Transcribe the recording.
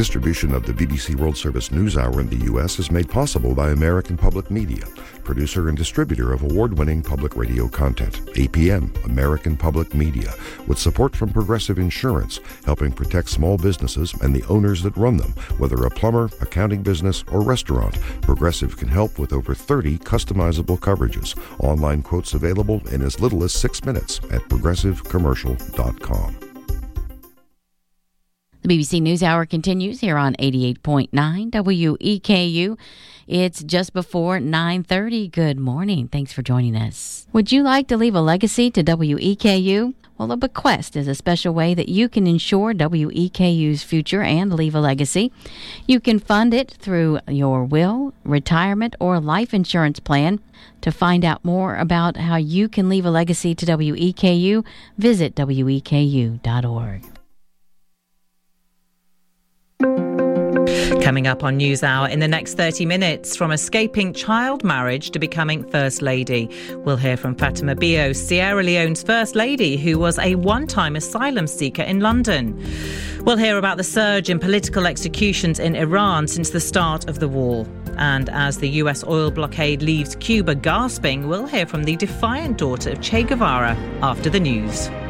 Distribution of the BBC World Service NewsHour in the U.S. is made possible by American Public Media, producer and distributor of award-winning public radio content. APM, American Public Media, with support from Progressive Insurance, helping protect small businesses and the owners that run them. Whether a plumber, accounting business, or restaurant, Progressive can help with over 30 customizable coverages. Online quotes available in as little as 6 minutes at progressivecommercial.com. The BBC NewsHour continues here on 88.9 WEKU. It's just before 9:30. Good morning. Thanks for joining us. Would you like to leave a legacy to WEKU? Well, a bequest is a special way that you can ensure WEKU's future and leave a legacy. You can fund it through your will, retirement, or life insurance plan. To find out more about how you can leave a legacy to WEKU, visit weku.org. Coming up on NewsHour in the next 30 minutes, from escaping child marriage to becoming First Lady. We'll hear from Fatima Bio, Sierra Leone's First Lady, who was a one-time asylum seeker in London. We'll hear about the surge in political executions in Iran since the start of the war. And as the US oil blockade leaves Cuba gasping, we'll hear from the defiant daughter of Che Guevara after the news.